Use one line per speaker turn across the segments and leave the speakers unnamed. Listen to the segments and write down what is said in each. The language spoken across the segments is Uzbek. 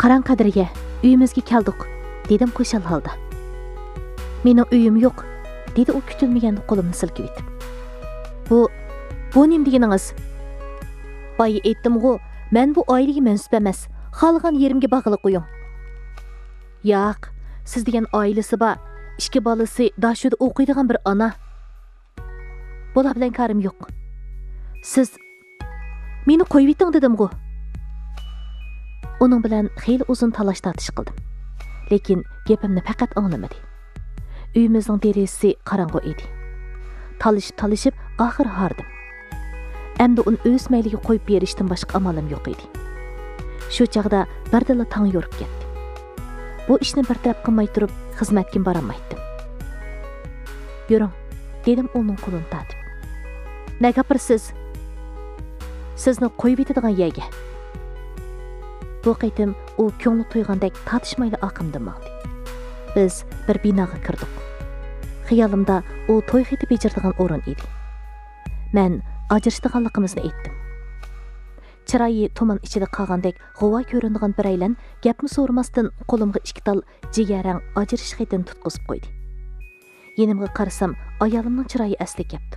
Qaran Qadriga, uyimizga keldik, dedim qo'shal holda. Mening uyim yo'q, dedi u kutilmaganda qo'limni silkib etib. Bu nim deganingiz? Boy aytdim-ku, men bu oilaga mansub emas, xalqan yerimga bog'liq qo'ying. Yo'q, siz degan oilasi bor, ikki bolasi dashuda o'qiydigan bir ona. Bular bilan karim yo'q. Siz meni qo'yib eting dedim-ku. Uning bilan xeyli uzun talash-tartish qildim. Lekin gapimni faqat anglamadi. Uyimizning derazasi qorong'u edi. Talishib oxir hardim. Endi uni o'z mayliga qo'yib berishdan boshqa amalim yo'q edi. Shu chaqda birdala tong yorib ketdi. Bu ishni bartaraf qilmay turib xizmatga borolmaydim. Yuring, dedim uning qo'lini tatib. Ne gapirsiz? Sizni qo'yib etadigan yerga. Bu qaytim u ko'ngli to'ygandek tatishmayli oqimdan maqdi. Biz bir binoga kirdik. Xiyolimda u to'y xiti bejirdigan o'rin edi. Men ajrashdiganligimizni aytdim. Chiroyi tuman ichida qolgandek g'uvo ko'rinadigan biraylan gapni so'ramasdan qo'limga ikki tal jigarang ajrish xitini tutqizib qo'ydi. Yenimga qarasam, ayolimning chiroyi asli keldi.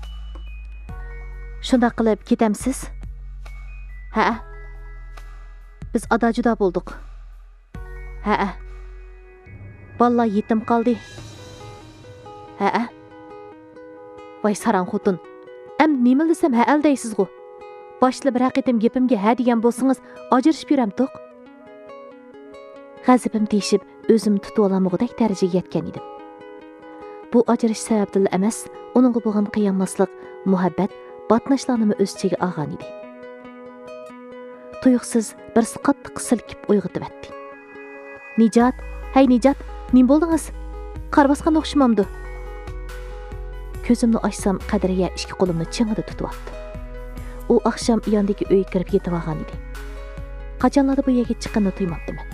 Shunda qilib ketamsiz? Ha. Biz ada juda bo'ldik. Ha. Vallahi yetim qoldi. Ha. Voy saran xotun. Nima desam ha aldaysiz-ku. Boshli bir haqiqatim gapimga ha degan bo'lsangiz, ajrashib yuramdiq. G'azabim teshib, o'zim tutib olamog'idek darajaga yetgan edim. Bu ajrash sababli emas, uningga bo'lgan qiyonmaslik, muhabbat, batnashlarni o'z ichiga olgan edi. Tuyuqsiz bir qattiq silkib uyg'otib etdi. Nijat, hey Nijat, nim bo'ldingiz? Qar bosgan o'xshamamdi. Ko'zimni ochsam, Qadriya ikki qo'limni chingida tutib oldi. U oqsham yondagi uyga kirib yetib olgan edi. Qachonlarda bu yerga chiqqanini tuymabdiman.